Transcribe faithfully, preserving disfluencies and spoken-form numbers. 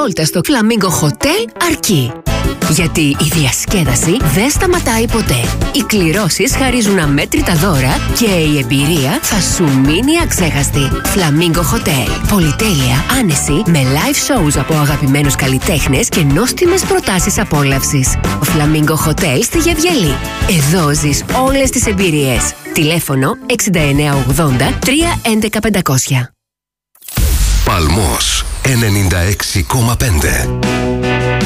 βόλτα στο Flamingo Hotel αρκεί. Γιατί η διασκέδαση δεν σταματάει ποτέ. Οι κληρώσεις χαρίζουν αμέτρητα δώρα και η εμπειρία θα σου μείνει αξέχαστη. Flamingo Hotel. Πολυτέλεια, άνεση, με live shows από αγαπημένους καλλιτέχνες και νόστιμες προτάσεις απόλαυσης. Flamingo Hotel στη Γεβγελή. Εδώ ζεις όλες τις εμπειρίες. Τηλέφωνο εξήντα εννέα ογδόντα τρία έντεκα πεντακόσια. Παλμός ενενήντα έξι κόμμα πέντε.